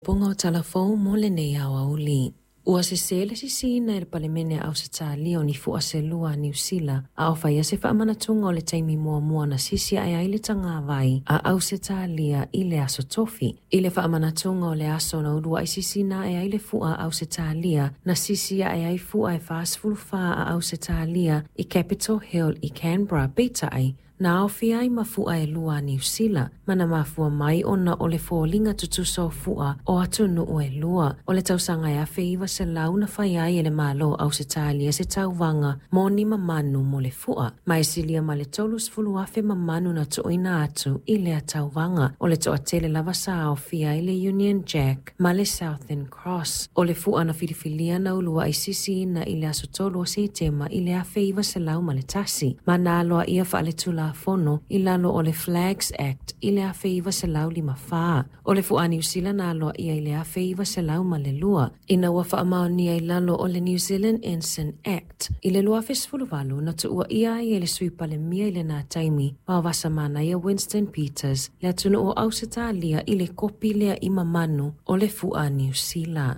Pongo telefon mole nei awa uli. Ua se sele si sina il palemene au se tali o ni fua se lua New Zealand a o faya se whaamanatunga o le taimi mua na sisi ai ai le tanga vai a au se talia i le aso tofi. I le whaamanatunga o le aso na urua i sisi na ai le fua au se talia na sisi ai ai fua e whaasfulufaa a au se talia i Capitol Hill i Canberra beta ai. Na ofi ai mafua e lua New Zealand, mana mafua mai ona o le fōlinga tutuso fua o atunu o e lua. O le tausanga e awhi iwa se lau na whai ai e le malo au se talia se tauwanga mo ni mamanu mo le fua. Mai silia ma le tolus fulu afe mamanu na tuoina atu i le tauwanga. O le toa tele lava sa ofi ai le Union Jack ma le Southern Cross. O le fua na filifilia na ulua i sisi na i le asotolo o se tema i le awhi iwa se lau ma le tasi. Ma na aloa ia wha le tula fono i lalo o le Flags Act i le awheiva se lau lima whaa. O le fua New Zealand aloa ia i le awheiva se lau ma le lua. Ina ua whaamaonia i lalo o le New Zealand Ensign Act. I le lua fesfuluwalu na tuua ia i le suipa le mia i le nā taimi wa wasa mana ia Winston Peters le atunu o auseta lia i le kopi lea ima manu o le fua New Zealand.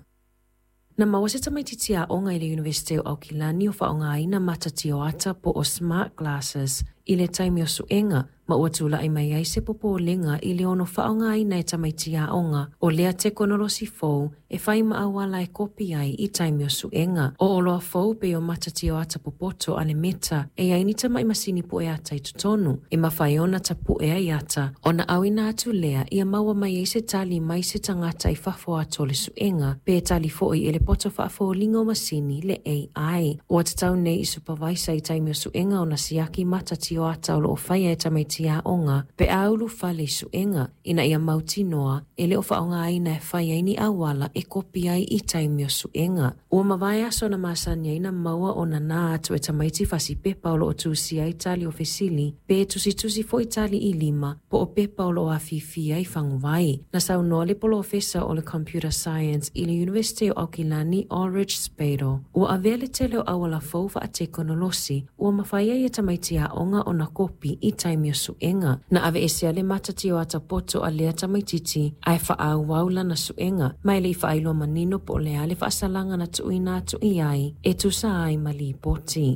Na mawase tamaititia o ngai le University o Aukilani o whaonga ina matati o ata po o smart glasses i le taimi o suenga ma ua tula ai mai ai se popo lenga i le ono whaonga ina e tamaitia onga o lea teknolosi fau e whai maawala e kopi ai i taimi o suenga. O oloa fau pe o matati o ata popoto ale meta e aini tamai masini pu e ata i tutonu. E mawhai ona ta pu e ai ata o na awina atu lea ia maua mai e se tali mai se tangata i whafo ato le suenga pe e tali foi e le poto whafo lingo masini le AI. O atatau nei i supervisor i taimi o suenga o na siaki matati o ata o lo whai e tamaitia onga pe aulu fale suenga ina ia mauti noa e le o whaonga aina e whai aini awala e kopi ai i taimi o suenga. Ua mawai aso na masania ina maua o na nā atu e tamaiti fasi pepa o lo o tusi ai tali o fesili pe e tusi fo i tali i lima po o pepa o lo a fifi ai whangu vai. Na sau noa le polo ofesa o le Computer Science i le University o Aukilani Ulrich Spado. Ua avele tele o awala faufa a teknolosi ua mawhai ai e tamaitia onga o na kopi i taimi o suenga. Na ave ese ale matati o ata poto a lea tamaititi ai whaau waula na suenga. Mai le i whailo manino po le ale whaasalanga na tuina atu i ai e tusa ai mali poti.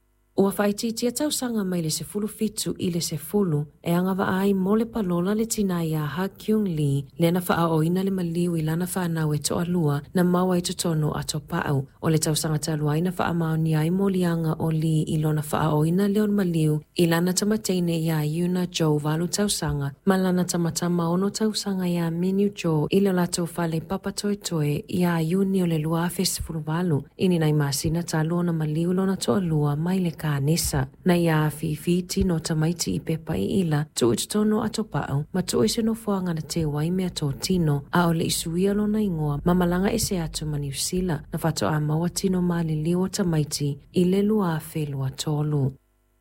Ua whaititi a tausanga mai le se fulu fitu i le se fulu e angava ai mole palola le tina ia Ha Kyung Lee le na wha oina le maliu i lana whanau e toa lua na maua i tutono a topau. O le tausanga talua ina wha amaoni ai molianga o Lee i lona wha oina leon maliu i lana tamateine ia Yuna Joe valu tausanga ma lana tamatama ono tausanga ia Minu Joe i le lato whale papa toe toe ia Yuni o le lua fesifulu valu. Ini nai masina talo na maliu lona toa lua mai le kanesa na ia fifi tino tamaiti i pepa i ila tu ututono atopau ma tu ese no fuanga na te wai mea to tino a o le isuia lo na ingoa mamalanga ese atu ma New Zealand na fato a maua tino mali liwa tamaiti i le lua felua tolu.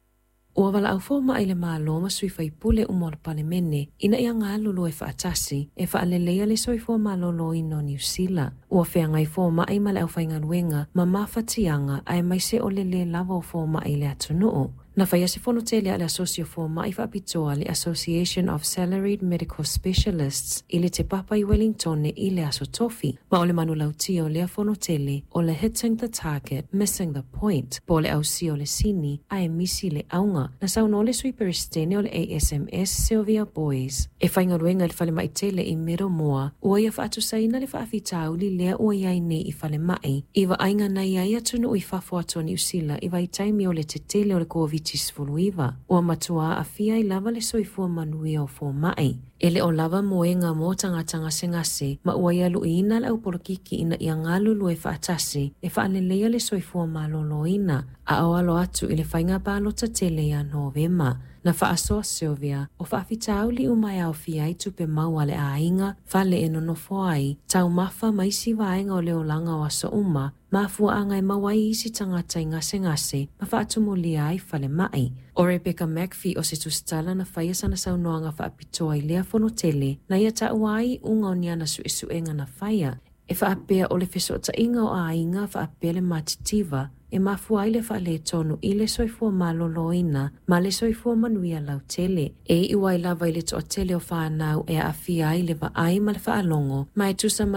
Ua wala au fōma ile malo ma sui fai pule umor palemene ina ia ngā lulu e whaatasi e whaalelea le soi fōma lolo ino New Zealand. Ua whea ngai fōma ai male au whainga ruenga ma mawhatianga ai mai se o le lava o fōma ile atunuu. Na whaia se whono tele ale asosio fōma i whapitoa le Association of Salaried Medical Specialists i le te papa i Wellington i le aso tofi. Ma o le manu lautia o lea whono tele o le hitting the target, missing the point. Po le au si o le sini a e misi le aunga. Na sauno le sui peristene o le ASMS Sylvia Boys. E whainga ruenga le whale mai tele i mero moa. Ua ia whaatu saina le whaafitau li lea ua iai nei i whale mai. Iwa ainga na iai atunu i whafo ato New Zealand i wai taimi o le te tele o le COVID tisfuluiva. Ua matua a fia i lava le soifua manui o fō mai. Ele o lava moenga mo tanga sengase ma ua ia luina le au polokiki ina ia ngalulu e whaatasi e whaalelea le soifua malolo ina. A awalo atu i le whainga balo ta tele ia Novema. Na whaasoa Sylvia o whaafitau li umai au fia i tupe maua le ainga whale e nono foai tau mafa maisi vaenga o leo langa o aso uma mafua angai mawai isi tangata i ngase ma whaatumulia ai whale mai. O Rebecca McPhee o se tustala na whaia sana saunoanga whaapitoa i lea whono tele na ia ta uai unga o niana suesuenga na whaia E whaapea o le fesota inga o a inga whaapea le matitiva e mafua i le whaale tonu i le soifua maloloina ma le soifua manuia lau tele. E iwa i lava i le toa tele o whanau e a fia i le vaai ma le whaalongo ma e tusa